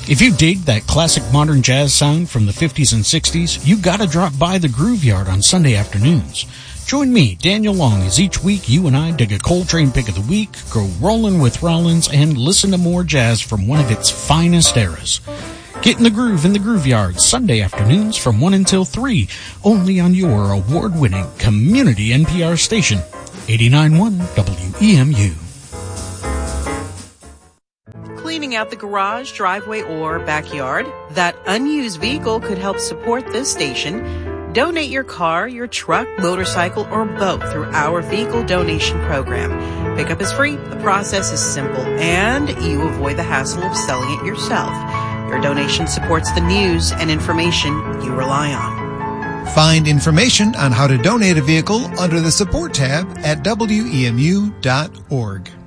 If you dig that classic modern jazz sound from the 50s and 60s, you gotta drop by the Groove Yard on Sunday afternoons. Join me, Daniel Long, as each week you and I dig a Coltrane pick of the week, go rollin' with Rollins, and listen to more jazz from one of its finest eras. Get in the groove in the Groove Yard, Sunday afternoons from 1 until 3, only on your award-winning community NPR station, 89.1 WEMU. Cleaning out the garage, driveway, or backyard? That unused vehicle could help support this station. Donate your car, your truck, motorcycle, or boat through our vehicle donation program. Pickup is free, the process is simple, and you avoid the hassle of selling it yourself. Your donation supports the news and information you rely on. Find information on how to donate a vehicle under the Support tab at WEMU.org.